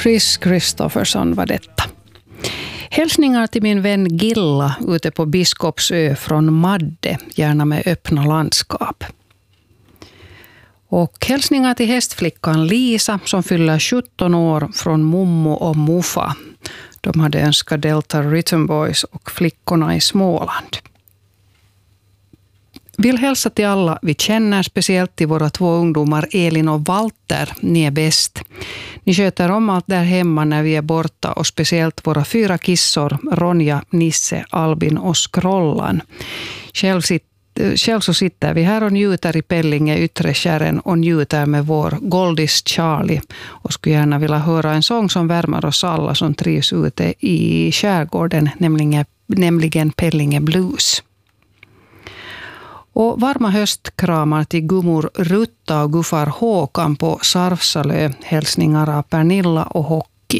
Chris Christopherson var detta. Hälsningar till min vän Gilla ute på Biskopsö från Madde, gärna med öppna landskap. Och hälsningar till hästflickan Lisa som fyller 17 år från Mommo och Muffa. De hade önskat Delta Rhythm Boys och flickorna i Småland. Vill hälsa till alla vi känner, speciellt till våra 2 ungdomar Elin och Walter. Ni är bäst. Ni sköter om allt där hemma när vi är borta och speciellt våra 4 kissor, Ronja, Nisse, Albin och Skrollan. Själv så sitter vi här och njuter i Pellinge yttre kärren och njuter med vår Goldis Charlie och skulle gärna vilja höra en sång som värmer oss alla som trivs ute i skärgården, nämligen Pellinge Blues. Och varma höstkramar till gummor Rutta och Guffar Håkan på Sarfsalö, hälsningar av Pernilla och Hockey.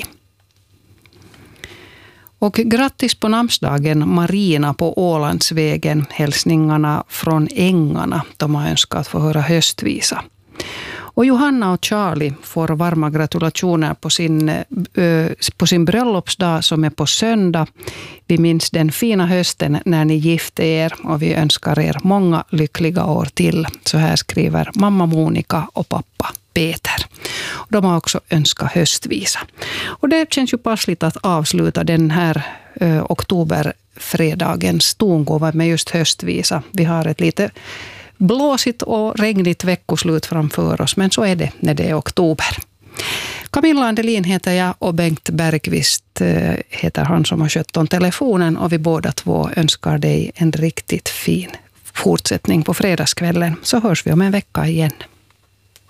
Och grattis på namnsdagen Marina på Ålandsvägen, hälsningarna från Ängarna. De har önskat få höra höstvisa. Och Johanna och Charlie får varma gratulationer på sin bröllopsdag som är på söndag. Vi minns den fina hösten när ni gifte er och vi önskar er många lyckliga år till. Så här skriver mamma Monika och pappa Peter. De har också önskat höstvisa. Och det känns ju passligt att avsluta den här oktoberfredagens tongåva med just höstvisa. Vi har ett lite blåsigt och regnigt veckoslut framför oss, men så är det när det är oktober. Camilla Andelin heter jag och Bengt Bergqvist heter han som har skött om telefonen och vi båda 2 önskar dig en riktigt fin fortsättning på fredagskvällen. Så hörs vi om en vecka igen.